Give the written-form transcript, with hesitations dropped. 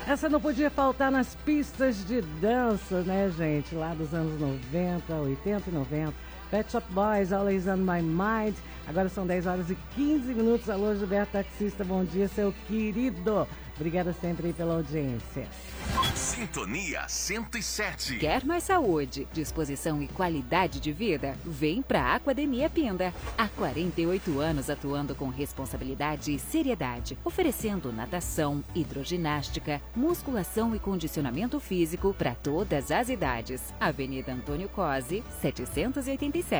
Essa não podia faltar nas pistas de dança, né, gente? Lá dos anos 90, 80 e 90. Pet Shop Boys, Always on My Mind. Agora são 10 horas e 15 minutos. Alô, Gilberto Taxista, bom dia, seu querido. Obrigada sempre aí pela audiência. Sintonia 107. Quer mais saúde, disposição e qualidade de vida? Vem pra Aquademia Pinda. Há 48 anos atuando com responsabilidade e seriedade, oferecendo natação, hidroginástica, musculação e condicionamento físico para todas as idades. Avenida Antônio Cosi, 787.